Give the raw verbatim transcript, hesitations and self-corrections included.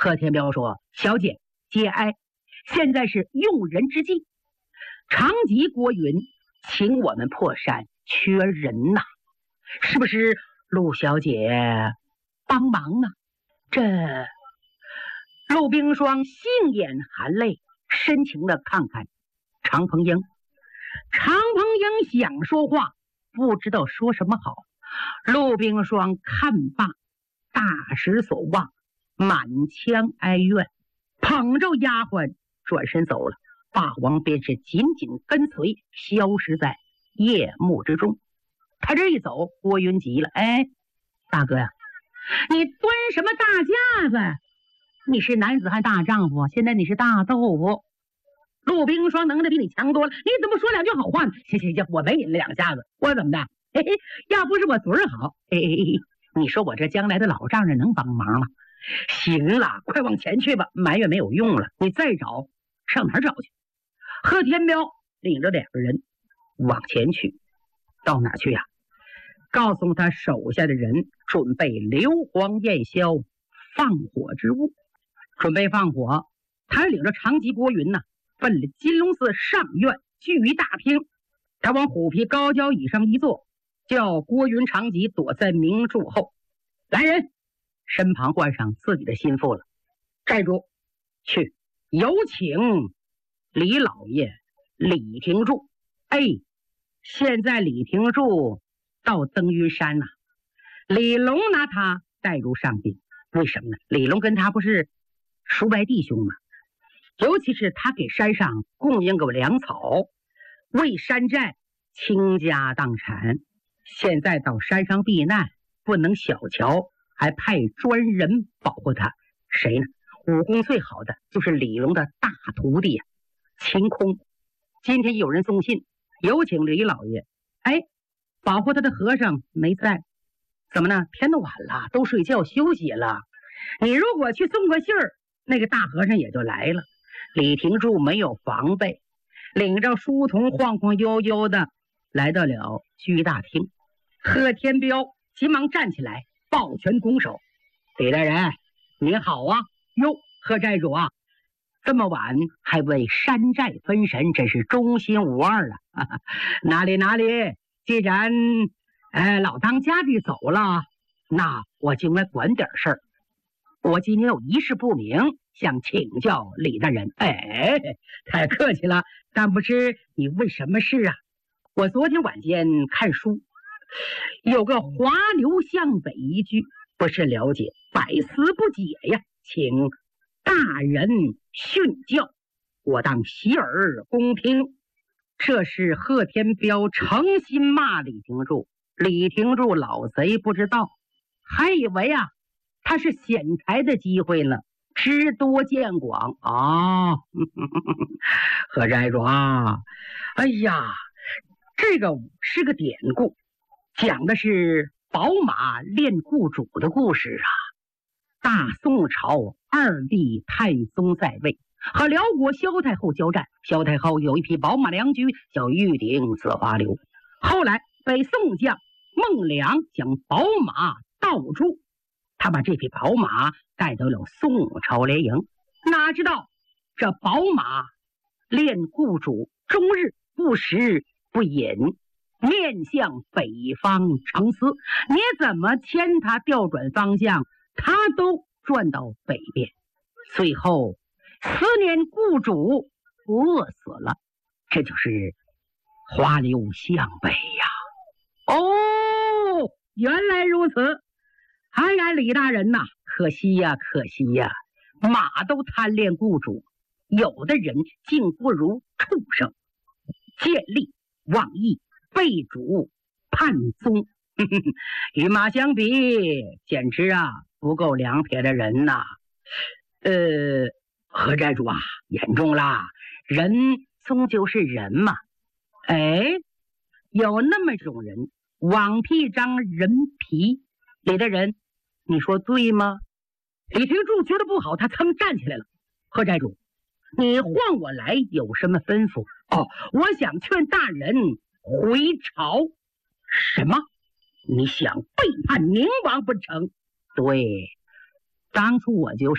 贺天彪说：“小姐节哀，现在是用人之际。长吉郭云请我们破山，缺人呐，是不是陆小姐帮忙啊？”这陆冰霜杏眼含泪，深情的看看常鹏英。常鹏英想说话，不知道说什么好。陆冰霜看罢，大失所望，满腔哀怨，捧着丫鬟转身走了。霸王便是紧紧跟随，消失在夜幕之中。他这一走，郭云急了：“哎，大哥呀，你端什么大架子？你是男子汉大丈夫，现在你是大豆腐。陆冰霜能耐比你强多了，你怎么说两句好话呢？行行行，我没你那两下子，我怎么的？嘿嘿，要不是我嘴儿好，嘿嘿嘿，你说我这将来的老丈人能帮忙吗？行了，快往前去吧，埋怨没有用了，你再找，上哪儿找去？”贺天彪领着两个人往前去，到哪去呀、啊？告诉他手下的人准备硫磺焰硝放火之物，准备放火。他领着长吉郭云呢，奔了金龙寺上院聚于大厅。他往虎皮高脚椅上一坐，叫郭云、长吉躲在明柱后。来人，身旁换上自己的心腹了。寨主，去有请李老爷李廷柱。哎，现在李廷柱到登云山呐、啊，李龙拿他带入上宾。为什么呢？李龙跟他不是叔伯弟兄吗？尤其是他给山上供应个粮草，为山寨倾家荡产。现在到山上避难，不能小瞧，还派专人保护他。谁呢？武功最好的就是李龙的大徒弟呀、啊，晴空。今天有人送信，有请李老爷。哎，保护他的和尚没在，怎么呢？天都晚了，都睡觉休息了。你如果去送个信儿，那个大和尚也就来了。李廷柱没有防备，领着书童晃晃悠悠的来到了居大厅。贺天彪急忙站起来，抱拳拱手：“李大人，您好啊！哟，贺寨主啊，这么晚还为山寨分神，真是忠心无二啊！哈哈，哪里哪里，既然哎老当家的走了，那我就来管点事儿。我今天有一事不明，想请教李大人。”哎，太客气了，但不知你问什么事啊？我昨天晚间看书，有个华流向北一句，不是了解，百思不解呀，请大人训教，我当洗耳恭听。这是贺天彪诚心骂李廷柱，李廷柱老贼不知道，还以为啊他是显财的机会呢，知多见广啊。贺寨主啊，哎呀，这个是个典故，讲的是宝马恋雇主的故事啊。大宋朝二帝太宗在位，和辽国萧太后交战，萧太后有一匹宝马良驹叫玉鼎紫花流，后来被宋将孟良将宝马盗出，他把这匹宝马带到了宋朝联营，哪知道这宝马恋雇主，终日不食不饮，面向北方长思，你怎么牵他调转方向，他都转到北边。最后思念雇主，饿死了。这就是花流向北呀。哦，原来如此。哎呀，李大人呐、啊，可惜呀，可惜呀，马都贪恋雇主，有的人竟不如畜生，见利忘义，背主叛宗。与马相比，简直啊不够两撇的人呐、啊。呃，何寨主啊，严重啦！人终究是人嘛。哎，有那么种人，枉披张人皮。李大人，你说对吗？李廷柱觉得不好，他噌站起来了。何寨主，你唤我来有什么吩咐？哦，我想劝大人回朝。什么？你想背叛宁王不成？对，当初我就是